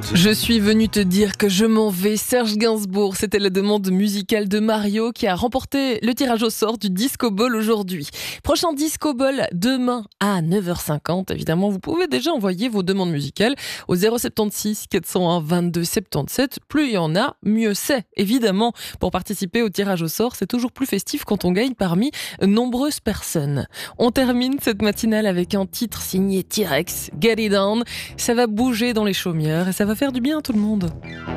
Je suis venu te dire que je m'en vais. Serge Gainsbourg, c'était la demande musicale de Mario qui a remporté le tirage au sort du Disco Ball aujourd'hui. Prochain Disco Ball demain à 9h50. Évidemment, vous pouvez déjà envoyer vos demandes musicales au 076 401 22 77. Plus il y en a, mieux c'est. Évidemment, pour participer au tirage au sort, c'est toujours plus festif quand on gagne parmi nombreuses personnes. On termine cette matinale avec un titre signé T-Rex, Get It On. Ça va bouger dans les chaumières et ça va faire du bien à tout le monde.